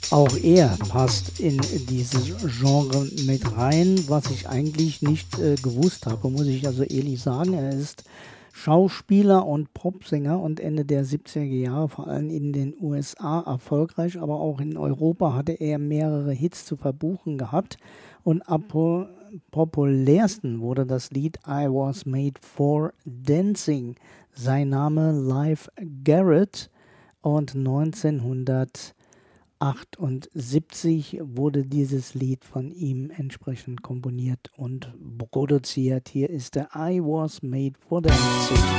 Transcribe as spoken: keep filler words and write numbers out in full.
Auch er passt in dieses Genre mit rein, was ich eigentlich nicht äh, gewusst habe, muss ich also ehrlich sagen. Er ist Schauspieler und Popsänger und Ende der siebziger Jahre vor allem in den U S A erfolgreich, aber auch in Europa hatte er mehrere Hits zu verbuchen gehabt. Und am po populärsten wurde das Lied I Was Made for Dancing. Sein Name Live Garrett und neunzehnhundertachtundsiebzig wurde dieses Lied von ihm entsprechend komponiert und produziert. Hier ist der I Was Made for Dancing.